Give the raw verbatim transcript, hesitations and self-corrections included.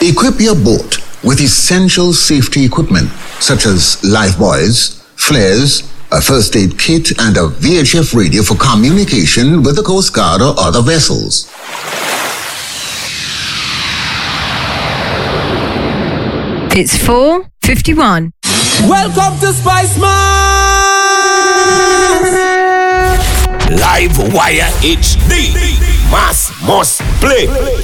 Equip your boat with essential safety equipment such as life buoys, flares, a first aid kit, and a V H F radio for communication with the Coast Guard or other vessels. It's four fifty-one. Welcome to Spice Mass! Live Wire H D. Mass must play.